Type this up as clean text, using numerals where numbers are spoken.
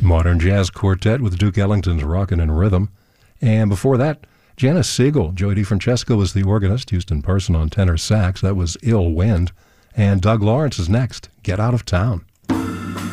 Modern Jazz Quartet with Duke Ellington's Rockin' in Rhythm. And before that, Janice Siegel. Joey DeFrancesco was the organist, Houston Person on tenor sax. That was Ill Wind. And Doug Lawrence is next, Get Out of Town.